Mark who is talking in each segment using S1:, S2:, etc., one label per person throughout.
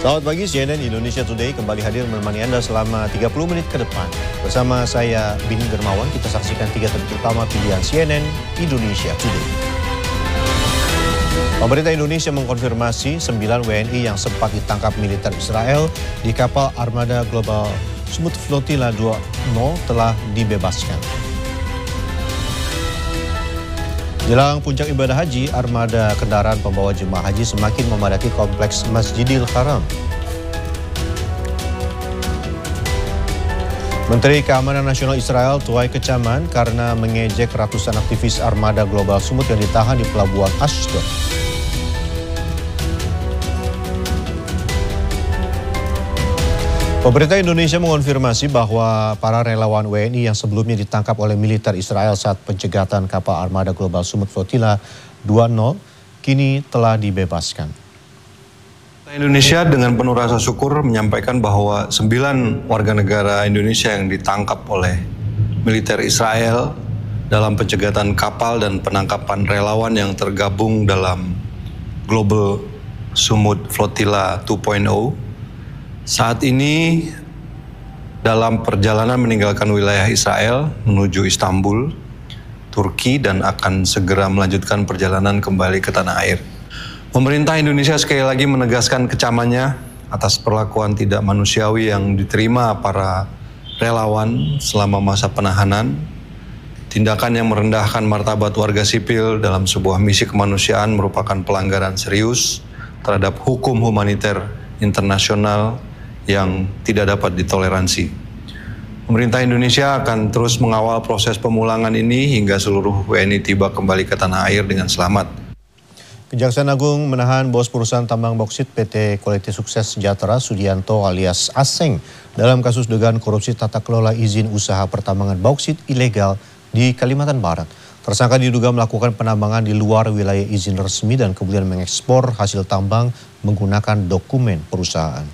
S1: Selamat pagi, CNN Indonesia Today kembali hadir menemani Anda selama 30 menit ke depan. Bersama saya, Bini Dermawan, kita saksikan 3 topik utama pilihan CNN Indonesia Today. Pemerintah Indonesia mengkonfirmasi 9 WNI yang sempat ditangkap militer Israel di kapal armada global Smooth Flotilla 2.0 telah dibebaskan. Jelang puncak ibadah haji, armada kendaraan pembawa jemaah haji semakin memadati kompleks Masjidil Haram. Menteri Keamanan Nasional Israel tuai kecaman karena mengejek ratusan aktivis armada global Smooth yang ditahan di pelabuhan Ashdod. Pemerintah Indonesia mengonfirmasi bahwa para relawan WNI yang sebelumnya ditangkap oleh militer Israel saat pencegatan kapal armada global Smooth Flotilla 2.0 kini telah dibebaskan.
S2: Indonesia dengan penuh rasa syukur menyampaikan bahwa 9 warga negara Indonesia yang ditangkap oleh militer Israel dalam pencegatan kapal dan penangkapan relawan yang tergabung dalam Global Smooth Flotilla 2.0 saat ini dalam perjalanan meninggalkan wilayah Israel menuju Istanbul, Turki, dan akan segera melanjutkan perjalanan kembali ke tanah air. Pemerintah Indonesia sekali lagi menegaskan kecamannya atas perlakuan tidak manusiawi yang diterima para relawan selama masa penahanan, tindakan yang merendahkan martabat warga sipil dalam sebuah misi kemanusiaan merupakan pelanggaran serius terhadap hukum humaniter internasional yang tidak dapat ditoleransi. Pemerintah Indonesia akan terus mengawal proses pemulangan ini hingga seluruh WNI tiba kembali ke tanah air dengan selamat.
S1: Kejaksaan Agung menahan bos perusahaan tambang boksit PT Quality Sukses Sejahtera Sudianto alias Aseng dalam kasus dugaan korupsi tata kelola izin usaha pertambangan boksit ilegal di Kalimantan Barat. Tersangka diduga melakukan penambangan di luar wilayah izin resmi dan kemudian mengekspor hasil tambang menggunakan dokumen perusahaan.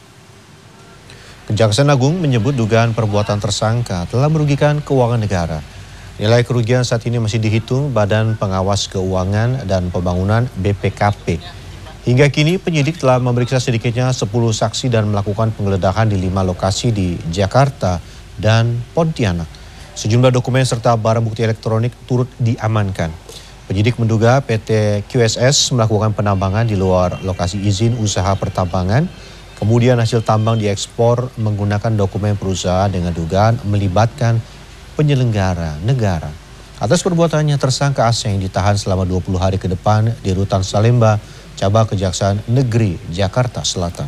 S1: Kejaksaan Agung menyebut dugaan perbuatan tersangka telah merugikan keuangan negara. Nilai kerugian saat ini masih dihitung Badan Pengawas Keuangan dan Pembangunan BPKP. Hingga kini penyidik telah memeriksa sedikitnya 10 saksi dan melakukan penggeledahan di 5 lokasi di Jakarta dan Pontianak. Sejumlah dokumen serta barang bukti elektronik turut diamankan. Penyidik menduga PT QSS melakukan penambangan di luar lokasi izin usaha pertambangan. Kemudian hasil tambang diekspor menggunakan dokumen perusahaan dengan dugaan melibatkan penyelenggara negara. Atas perbuatannya tersangka Aseng ditahan selama 20 hari ke depan di Rutan Salemba, Cabang Kejaksaan Negeri Jakarta Selatan.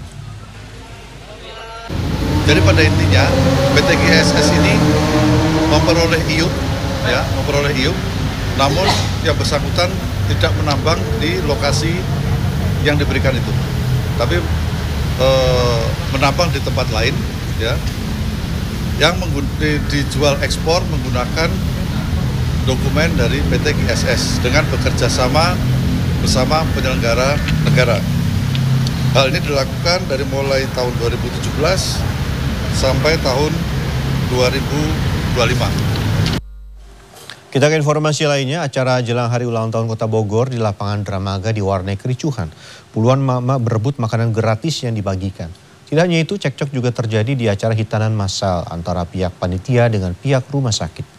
S3: Jadi pada intinya PT QSS ini memperoleh IUP, namun yang bersangkutan tidak menambang di lokasi yang diberikan itu, tapi menambang di tempat lain, yang dijual ekspor menggunakan dokumen dari PT QSS dengan bekerja sama bersama penyelenggara negara. Hal ini dilakukan dari mulai tahun 2017 sampai tahun 2025.
S1: Kita ke informasi lainnya, acara jelang hari ulang tahun Kota Bogor di lapangan Dramaga diwarnai kericuhan. Puluhan mama berebut makanan gratis yang dibagikan. Tidak hanya itu, cekcok juga terjadi di acara hitanan massal antara pihak panitia dengan pihak rumah sakit.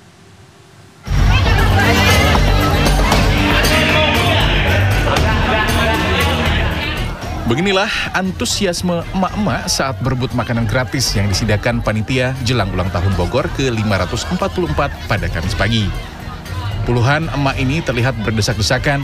S4: Beginilah antusiasme emak-emak saat berebut makanan gratis yang disediakan panitia jelang ulang tahun Bogor ke-544 pada Kamis pagi. Puluhan emak ini terlihat berdesak-desakan